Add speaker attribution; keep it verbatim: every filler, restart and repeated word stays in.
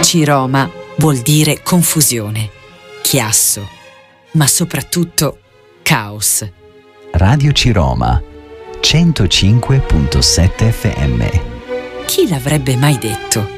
Speaker 1: Ciroma vuol dire confusione, chiasso, ma soprattutto caos.
Speaker 2: Radio Ciroma, centocinque virgola sette F M.
Speaker 1: Chi l'avrebbe mai detto?